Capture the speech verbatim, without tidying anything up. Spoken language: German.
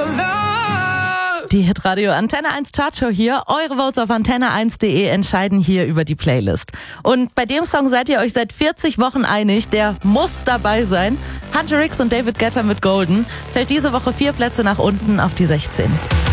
Die Hitradio Antenne eins Chartshow hier. Eure Votes auf antenne eins punkt de entscheiden hier über die Playlist. Und bei dem Song seid ihr euch seit vierzig Wochen einig, der muss dabei sein. Hunter Ricks und David Guetta mit Golden fällt diese Woche vier Plätze nach unten auf die sechzehn.